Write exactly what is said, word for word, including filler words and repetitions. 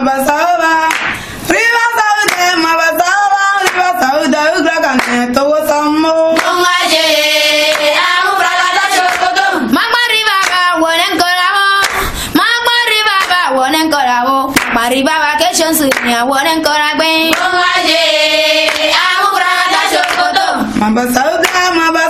mabasaba. Riva saude mabasaba. Riva saude ugra kane to samo. Mongaje amu bragada chokoto. Magma riva ba wonen koramo. Magma riva ba wonen koramo. Mariba vacation sunya wonen koragbe. Mongaje amu bragada chokoto. Mabasauga mabasaba.